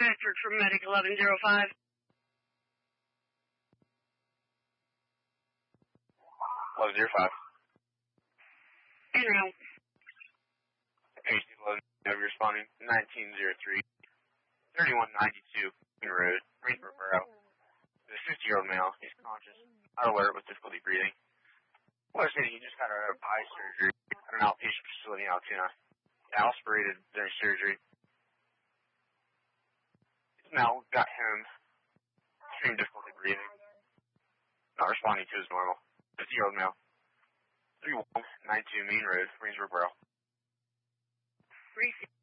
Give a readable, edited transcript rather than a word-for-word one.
Bedford for Medic 1105. En route. AC-11, responding 1903, 3192, Queen Road, Greensboro. The 50-year-old male, he's conscious, out of alert with difficulty breathing. Well, he just got out of eye surgery at an outpatient facility in Altoona. Aspirated during surgery. Now got him extreme difficulty breathing, not responding to his normal. 50-year-old male, 3192 Main Road, Greensboro. Receive.